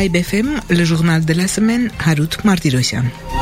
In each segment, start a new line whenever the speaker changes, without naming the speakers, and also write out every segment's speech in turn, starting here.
AIBFM, le journal de la semaine, Harut Martirosyan.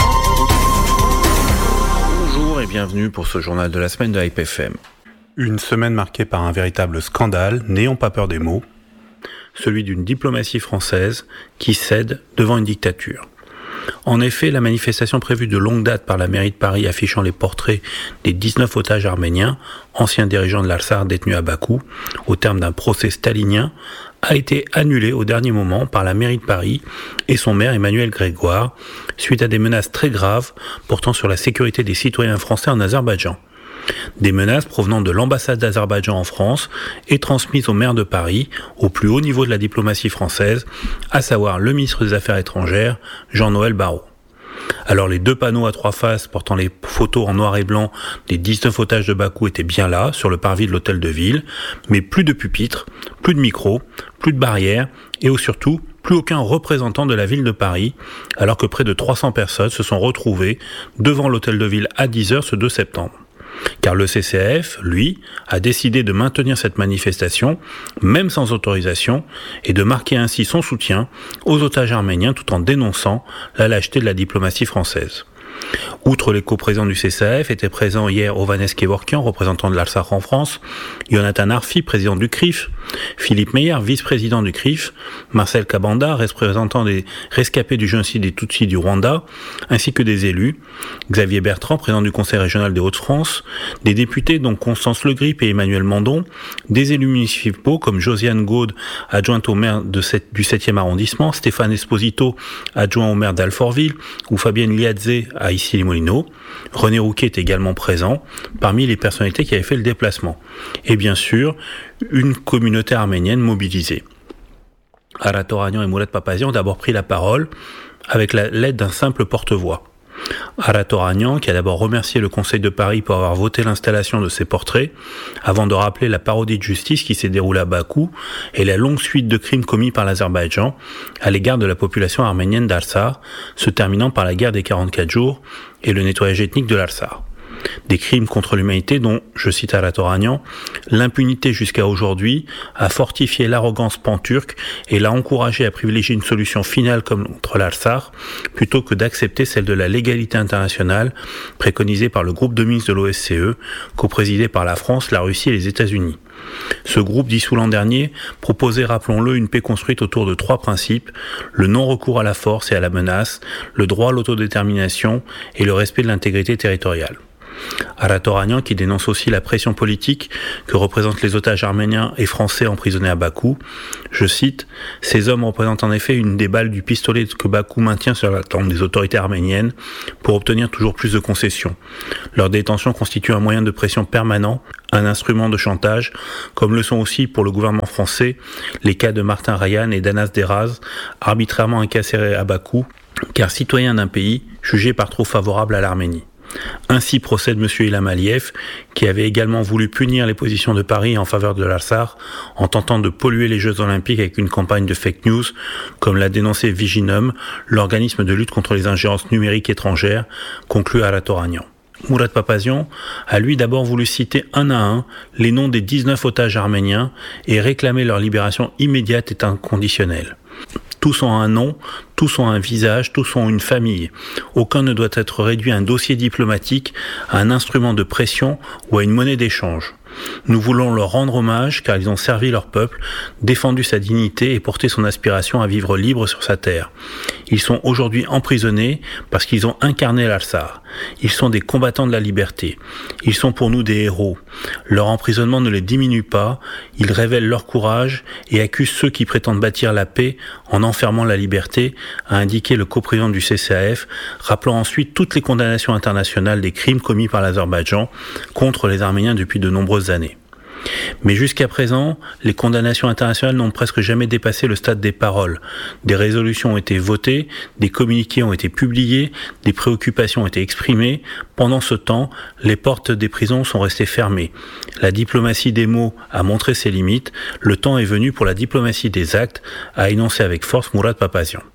Bonjour et bienvenue pour ce journal de la semaine de AIBFM.
Une semaine marquée par un véritable scandale, n'ayons pas peur des mots,
celui d'une diplomatie française qui cède devant une dictature. En effet, la manifestation prévue de longue date par la mairie de Paris affichant les portraits des 19 otages arméniens, anciens dirigeants de l'Artsakh détenus à Bakou, au terme d'un procès stalinien, a été annulée au dernier moment par la mairie de Paris et son maire Emmanuel Grégoire, suite à des menaces très graves portant sur la sécurité des citoyens français en Azerbaïdjan. Des menaces provenant de l'ambassade d'Azerbaïdjan en France et transmises au maire de Paris, au plus haut niveau de la diplomatie française, à savoir le ministre des Affaires étrangères, Jean-Noël Barrot. Alors les deux panneaux à trois faces portant les photos en noir et blanc des 19 otages de Bakou étaient bien là, sur le parvis de l'hôtel de ville, mais plus de pupitres, plus de micros, plus de barrières et surtout plus aucun représentant de la ville de Paris, alors que près de 300 personnes se sont retrouvées devant l'hôtel de ville à 10h ce 2 septembre. Car le CCAF, lui, a décidé de maintenir cette manifestation, même sans autorisation, et de marquer ainsi son soutien aux otages arméniens tout en dénonçant la lâcheté de la diplomatie française. Outre les coprésidents du CCAF, étaient présents hier Ovanes Kevorkian, représentant de l'Artsakh en France, Jonathan Arfi, président du CRIF, Philippe Meyer, vice-président du CRIF, Marcel Kabanda, représentant des rescapés du génocide des Tutsis du Rwanda, ainsi que des élus, Xavier Bertrand, président du Conseil régional des Hauts-de-France, des députés dont Constance Le Grip et Emmanuel Mandon, des élus municipaux comme Josiane Gaude, adjointe au maire du 7e arrondissement, Stéphane Esposito, adjoint au maire d'Alfortville, ou Fabienne Liadze à Issy-les-Moulineaux. René Rouquet est également présent parmi les personnalités qui avaient fait le déplacement. Et bien sûr, une communauté arménienne mobilisée. Arat Oranian et Mourad Papazian ont d'abord pris la parole avec l'aide d'un simple porte-voix. Arat Oranian, qui a d'abord remercié le Conseil de Paris pour avoir voté l'installation de ces portraits, avant de rappeler la parodie de justice qui s'est déroulée à Bakou et la longue suite de crimes commis par l'Azerbaïdjan à l'égard de la population arménienne d'Artsakh, se terminant par la guerre des 44 jours et le nettoyage ethnique de l'Artsakh. Des crimes contre l'humanité dont, je cite Arat Oranian, l'impunité jusqu'à aujourd'hui a fortifié l'arrogance pan-turque et l'a encouragé à privilégier une solution finale contre l'Artsakh plutôt que d'accepter celle de la légalité internationale préconisée par le groupe de Minsk de l'OSCE, coprésidé par la France, la Russie et les États-Unis. Ce groupe, dissous l'an dernier, proposait, rappelons-le, une paix construite autour de 3 principes: le non-recours à la force et à la menace, le droit à l'autodétermination et le respect de l'intégrité territoriale. Arat Oranian, qui dénonce aussi la pression politique que représentent les otages arméniens et français emprisonnés à Bakou, je cite, « Ces hommes représentent en effet une des balles du pistolet que Bakou maintient sur la tempe des autorités arméniennes pour obtenir toujours plus de concessions. Leur détention constitue un moyen de pression permanent, un instrument de chantage, comme le sont aussi pour le gouvernement français les cas de Martin Rayan et d'Anas Deraz, arbitrairement incarcérés à Bakou, car citoyens d'un pays jugé par trop favorable à l'Arménie. » Ainsi procède M. Ilham Aliyev, qui avait également voulu punir les positions de Paris en faveur de l'Artsakh en tentant de polluer les Jeux Olympiques avec une campagne de fake news, comme l'a dénoncé Viginum, l'organisme de lutte contre les ingérences numériques étrangères, conclut Arat Oranian. Mourad Papazian a lui d'abord voulu citer un à un les noms des 19 otages arméniens et réclamer leur libération immédiate et inconditionnelle. Tous ont un nom, tous ont un visage, tous ont une famille. Aucun ne doit être réduit à un dossier diplomatique, à un instrument de pression ou à une monnaie d'échange. Nous voulons leur rendre hommage car ils ont servi leur peuple, défendu sa dignité et porté son aspiration à vivre libre sur sa terre. Ils sont aujourd'hui emprisonnés parce qu'ils ont incarné l'Artsakh. Ils sont des combattants de la liberté. Ils sont pour nous des héros. Leur emprisonnement ne les diminue pas, ils révèlent leur courage et accusent ceux qui prétendent bâtir la paix en enfermant la liberté, a indiqué le coprésident du CCAF, rappelant ensuite toutes les condamnations internationales des crimes commis par l'Azerbaïdjan contre les Arméniens depuis de nombreuses années. Mais jusqu'à présent, les condamnations internationales n'ont presque jamais dépassé le stade des paroles. Des résolutions ont été votées, des communiqués ont été publiés, des préoccupations ont été exprimées. Pendant ce temps, les portes des prisons sont restées fermées. La diplomatie des mots a montré ses limites. Le temps est venu pour la diplomatie des actes, a énoncé avec force Mourad Papazian.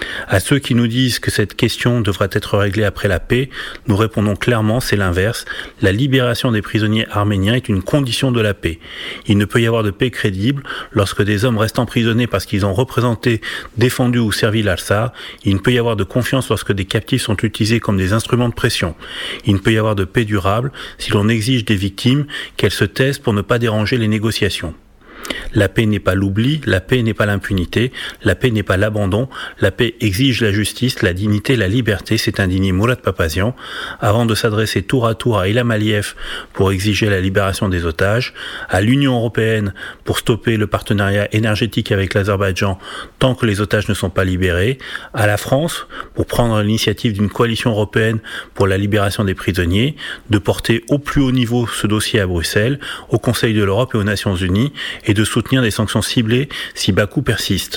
À ceux qui nous disent que cette question devrait être réglée après la paix, nous répondons clairement, c'est l'inverse. La libération des prisonniers arméniens est une condition de la paix. Il ne peut y avoir de paix crédible lorsque des hommes restent emprisonnés parce qu'ils ont représenté, défendu ou servi l'Al-Sar. Il ne peut y avoir de confiance lorsque des captifs sont utilisés comme des instruments de pression. Il ne peut y avoir de paix durable si l'on exige des victimes qu'elles se taisent pour ne pas déranger les négociations. La paix n'est pas l'oubli, la paix n'est pas l'impunité, la paix n'est pas l'abandon, la paix exige la justice, la dignité, la liberté, s'est indigné Mourad Papazian, avant de s'adresser tour à Ilham Aliyev pour exiger la libération des otages, à l'Union européenne pour stopper le partenariat énergétique avec l'Azerbaïdjan tant que les otages ne sont pas libérés, à la France pour prendre l'initiative d'une coalition européenne pour la libération des prisonniers, de porter au plus haut niveau ce dossier à Bruxelles, au Conseil de l'Europe et aux Nations Unies, et de soutenir des sanctions ciblées si Bakou persiste.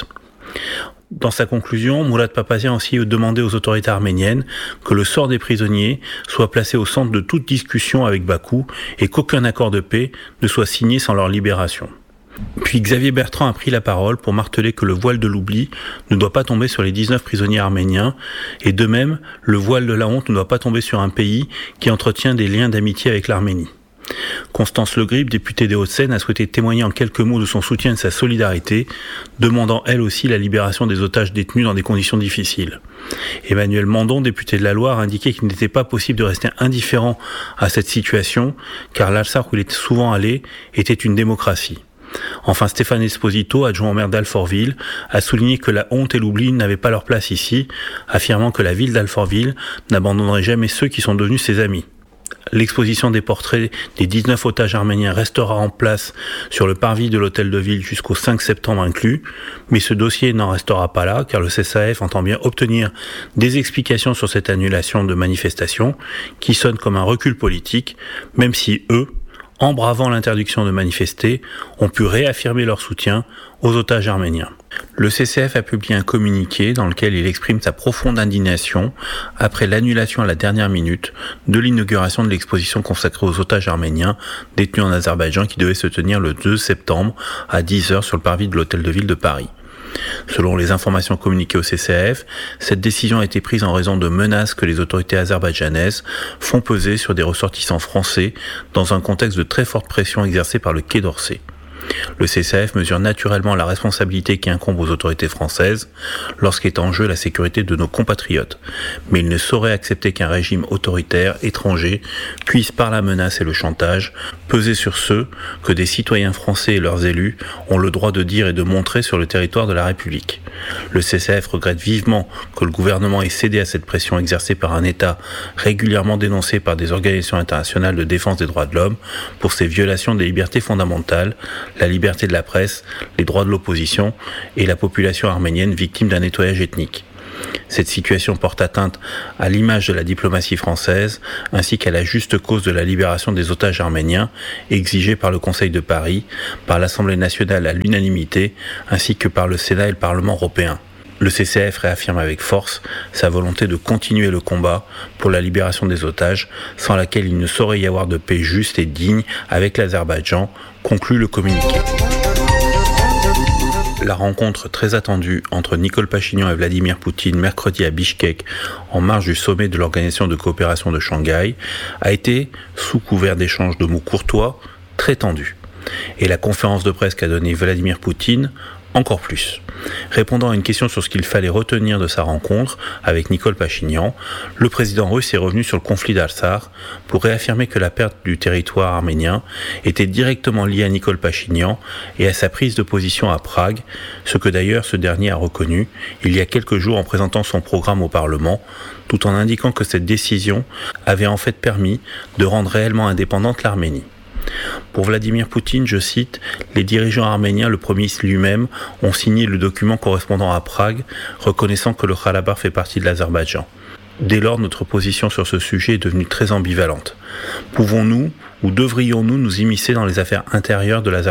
Dans sa conclusion, Mourad Papazian a aussi demandé aux autorités arméniennes que le sort des prisonniers soit placé au centre de toute discussion avec Bakou et qu'aucun accord de paix ne soit signé sans leur libération. Puis Xavier Bertrand a pris la parole pour marteler que le voile de l'oubli ne doit pas tomber sur les 19 prisonniers arméniens, et de même, le voile de la honte ne doit pas tomber sur un pays qui entretient des liens d'amitié avec l'Arménie. Constance Le Grip, députée des Hauts-de-Seine, a souhaité témoigner en quelques mots de son soutien et de sa solidarité, demandant elle aussi la libération des otages détenus dans des conditions difficiles. Emmanuel Mandon, député de la Loire, a indiqué qu'il n'était pas possible de rester indifférent à cette situation, car l'Al-Sar où il était souvent allé était une démocratie. Enfin, Stéphane Esposito, adjoint au maire d'Alfortville, a souligné que la honte et l'oubli n'avaient pas leur place ici, affirmant que la ville d'Alfortville n'abandonnerait jamais ceux qui sont devenus ses amis. L'exposition des portraits des 19 otages arméniens restera en place sur le parvis de l'hôtel de ville jusqu'au 5 septembre inclus, mais ce dossier n'en restera pas là, car le CSAF entend bien obtenir des explications sur cette annulation de manifestation, qui sonne comme un recul politique, même si eux, en bravant l'interdiction de manifester, ont pu réaffirmer leur soutien aux otages arméniens. Le CCF a publié un communiqué dans lequel il exprime sa profonde indignation après l'annulation à la dernière minute de l'inauguration de l'exposition consacrée aux otages arméniens détenus en Azerbaïdjan qui devait se tenir le 2 septembre à 10h sur le parvis de l'hôtel de ville de Paris. Selon les informations communiquées au CCAF, cette décision a été prise en raison de menaces que les autorités azerbaïdjanaises font peser sur des ressortissants français dans un contexte de très forte pression exercée par le Quai d'Orsay. Le CCAF mesure naturellement la responsabilité qui incombe aux autorités françaises lorsqu'est en jeu la sécurité de nos compatriotes. Mais il ne saurait accepter qu'un régime autoritaire étranger puisse, par la menace et le chantage, peser sur ceux que des citoyens français et leurs élus ont le droit de dire et de montrer sur le territoire de la République. Le CCAF regrette vivement que le gouvernement ait cédé à cette pression exercée par un État régulièrement dénoncé par des organisations internationales de défense des droits de l'homme pour ses violations des libertés fondamentales, la liberté de la presse, les droits de l'opposition et la population arménienne victime d'un nettoyage ethnique. Cette situation porte atteinte à l'image de la diplomatie française ainsi qu'à la juste cause de la libération des otages arméniens exigée par le Conseil de Paris, par l'Assemblée nationale à l'unanimité ainsi que par le Sénat et le Parlement européen. Le CCF réaffirme avec force sa volonté de continuer le combat pour la libération des otages, sans laquelle il ne saurait y avoir de paix juste et digne avec l'Azerbaïdjan, conclut le communiqué. La rencontre très attendue entre Nicole Pachinian et Vladimir Poutine mercredi à Bichkek, en marge du sommet de l'Organisation de coopération de Shanghai, a été, sous couvert d'échanges de mots courtois, très tendue. Et la conférence de presse qu'a donnée Vladimir Poutine, encore plus. Répondant à une question sur ce qu'il fallait retenir de sa rencontre avec Nicole Pachinian, le président russe est revenu sur le conflit d'Al-Sar pour réaffirmer que la perte du territoire arménien était directement liée à Nicole Pachinian et à sa prise de position à Prague, ce que d'ailleurs ce dernier a reconnu il y a quelques jours en présentant son programme au Parlement, tout en indiquant que cette décision avait en fait permis de rendre réellement indépendante l'Arménie. Pour Vladimir Poutine, je cite, « Les dirigeants arméniens, le premier ministre lui-même, ont signé le document correspondant à Prague, reconnaissant que le Karabakh fait partie de l'Azerbaïdjan. Dès lors, notre position sur ce sujet est devenue très ambivalente. Pouvons-nous ou devrions-nous nous immiscer dans les affaires intérieures de l'Azerbaïdjan ?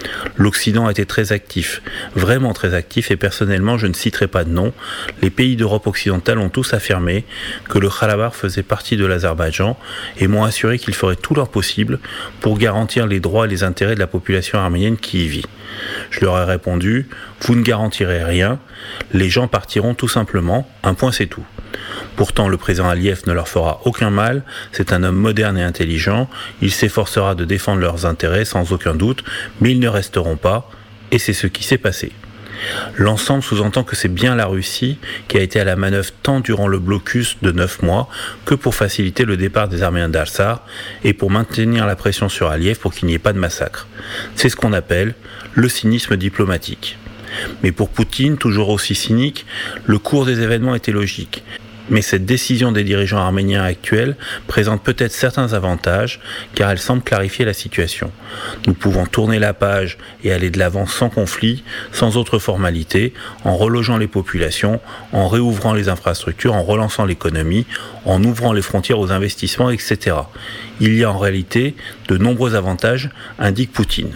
L'Occident a été très actif, vraiment très actif, et personnellement, je ne citerai pas de nom. Les pays d'Europe occidentale ont tous affirmé que le Karabakh faisait partie de l'Azerbaïdjan et m'ont assuré qu'ils feraient tout leur possible pour garantir les droits et les intérêts de la population arménienne qui y vit. Je leur ai répondu, vous ne garantirez rien, les gens partiront tout simplement, un point c'est tout. Pourtant, le président Aliyev ne leur fera aucun mal, c'est un homme moderne et intelligent, il s'efforcera de défendre leurs intérêts sans aucun doute, mais ils ne resteront pas, et c'est ce qui s'est passé. L'ensemble sous-entend que c'est bien la Russie qui a été à la manœuvre tant durant le blocus de 9 mois que pour faciliter le départ des Arméniens d'Artsakh et pour maintenir la pression sur Aliyev pour qu'il n'y ait pas de massacre. C'est ce qu'on appelle le cynisme diplomatique. Mais pour Poutine, toujours aussi cynique, le cours des événements était logique. Mais cette décision des dirigeants arméniens actuels présente peut-être certains avantages, car elle semble clarifier la situation. Nous pouvons tourner la page et aller de l'avant sans conflit, sans autre formalité, en relogeant les populations, en réouvrant les infrastructures, en relançant l'économie, en ouvrant les frontières aux investissements, etc. Il y a en réalité de nombreux avantages, indique Poutine.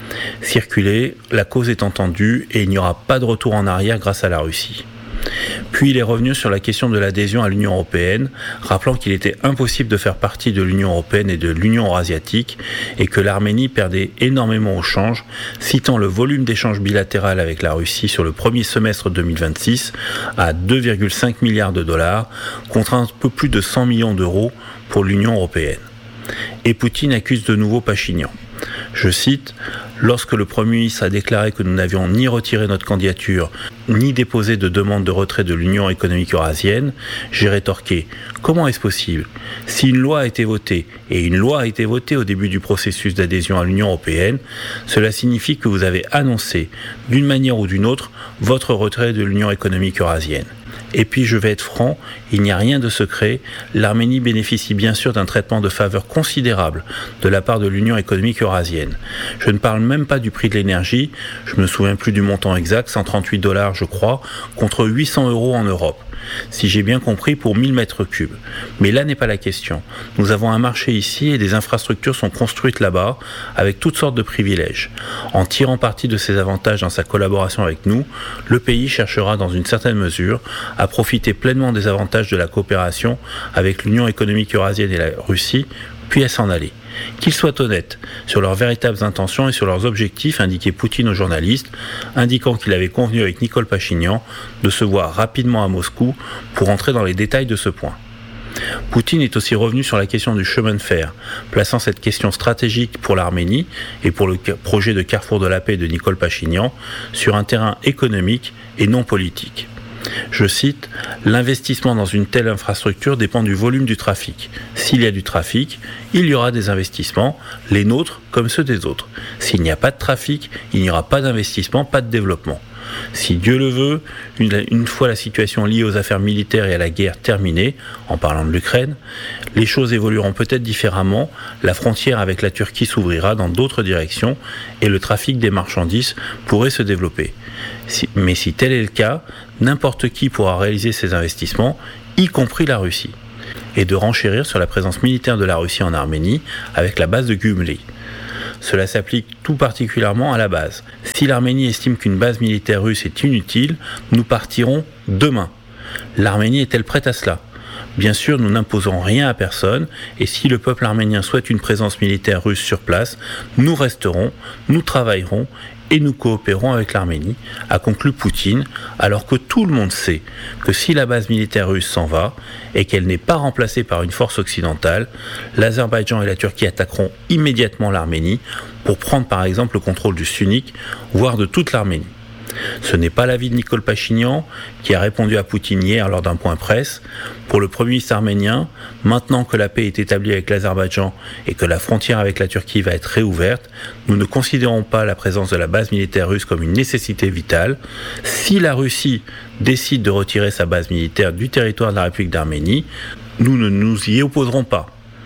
Circuler, la cause est entendue et il n'y aura pas de retour en arrière grâce à la Russie. Puis il est revenu sur la question de l'adhésion à l'Union européenne, rappelant qu'il était impossible de faire partie de l'Union européenne et de l'Union eurasiatique et que l'Arménie perdait énormément au change, citant le volume d'échanges bilatéral avec la Russie sur le premier semestre 2026 à 2,5 milliards de dollars contre un peu plus de 100 millions d'euros pour l'Union européenne. Et Poutine accuse de nouveau Pachinian. Je cite, « Lorsque le Premier ministre a déclaré que nous n'avions ni retiré notre candidature, ni déposé de demande de retrait de l'Union économique eurasienne, j'ai rétorqué « Comment est-ce possible ? Si une loi a été votée, et une loi a été votée au début du processus d'adhésion à l'Union européenne, cela signifie que vous avez annoncé, d'une manière ou d'une autre, votre retrait de l'Union économique eurasienne. » Et puis je vais être franc, il n'y a rien de secret, l'Arménie bénéficie bien sûr d'un traitement de faveur considérable de la part de l'Union économique eurasienne. Je ne parle même pas du prix de l'énergie, je ne me souviens plus du montant exact, 138 $ je crois, contre 800 € en Europe. Si j'ai bien compris, pour 1000 mètres cubes. Mais là n'est pas la question. Nous avons un marché ici et des infrastructures sont construites là-bas avec toutes sortes de privilèges. En tirant parti de ces avantages dans sa collaboration avec nous, le pays cherchera dans une certaine mesure à profiter pleinement des avantages de la coopération avec l'Union économique eurasienne et la Russie, puis à s'en aller. Qu'ils soient honnêtes sur leurs véritables intentions et sur leurs objectifs, indiquait Poutine aux journalistes, indiquant qu'il avait convenu avec Nicole Pachinian de se voir rapidement à Moscou pour entrer dans les détails de ce point. Poutine est aussi revenu sur la question du chemin de fer, plaçant cette question stratégique pour l'Arménie et pour le projet de Carrefour de la paix de Nicole Pachinian sur un terrain économique et non politique. Je cite, « L'investissement dans une telle infrastructure dépend du volume du trafic. S'il y a du trafic, il y aura des investissements, les nôtres comme ceux des autres. S'il n'y a pas de trafic, il n'y aura pas d'investissement, pas de développement. Si Dieu le veut, une fois la situation liée aux affaires militaires et à la guerre terminée, en parlant de l'Ukraine, les choses évolueront peut-être différemment, la frontière avec la Turquie s'ouvrira dans d'autres directions et le trafic des marchandises pourrait se développer. Mais si tel est le cas, n'importe qui pourra réaliser ces investissements, y compris la Russie, et de renchérir sur la présence militaire de la Russie en Arménie avec la base de Gümrü. Cela s'applique tout particulièrement à la base. Si l'Arménie estime qu'une base militaire russe est inutile, nous partirons demain. L'Arménie est-elle prête à cela ? Bien sûr, nous n'imposons rien à personne, et si le peuple arménien souhaite une présence militaire russe sur place, nous resterons, nous travaillerons, et nous coopérons avec l'Arménie, a conclu Poutine, alors que tout le monde sait que si la base militaire russe s'en va et qu'elle n'est pas remplacée par une force occidentale, l'Azerbaïdjan et la Turquie attaqueront immédiatement l'Arménie pour prendre par exemple le contrôle du Syunik, voire de toute l'Arménie. Ce n'est pas l'avis de Nicole Pachinian, qui a répondu à Poutine hier lors d'un point presse. Pour le Premier ministre arménien, maintenant que la paix est établie avec l'Azerbaïdjan et que la frontière avec la Turquie va être réouverte, nous ne considérons pas la présence de la base militaire russe comme une nécessité vitale. Si la Russie décide de retirer sa base militaire du territoire de la République d'Arménie, nous ne nous y opposerons pas.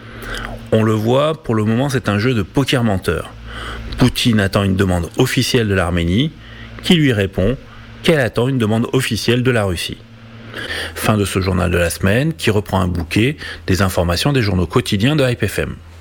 On le voit, pour le moment, c'est un jeu de poker menteur. Poutine attend une demande officielle de l'Arménie, qui lui répond qu'elle attend une demande officielle de la Russie. Fin de ce journal de la semaine qui reprend un bouquet des informations des journaux quotidiens de Hype FM.